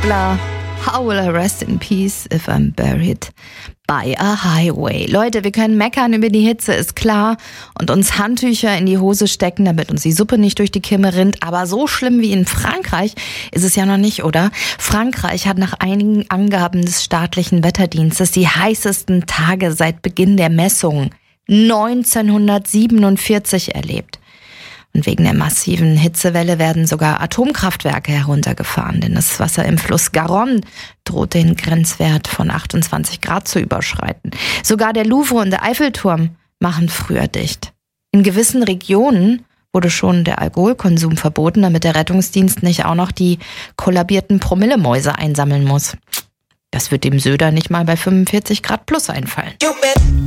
Vogler. How will I rest in peace if I'm buried by a highway? Leute, wir können meckern über die Hitze, ist klar, und uns Handtücher in die Hose stecken, damit uns die Suppe nicht durch die Kimme rinnt. Aber so schlimm wie in Frankreich ist es ja noch nicht, oder? Frankreich hat nach einigen Angaben des staatlichen Wetterdienstes die heißesten Tage seit Beginn der Messungen 1947 erlebt. Und wegen der massiven Hitzewelle werden sogar Atomkraftwerke heruntergefahren, denn das Wasser im Fluss Garonne droht den Grenzwert von 28 Grad zu überschreiten. Sogar der Louvre und der Eiffelturm machen früher dicht. In gewissen Regionen wurde schon der Alkoholkonsum verboten, damit der Rettungsdienst nicht auch noch die kollabierten Promillemäuse einsammeln muss. Das wird dem Söder nicht mal bei 45 Grad plus einfallen.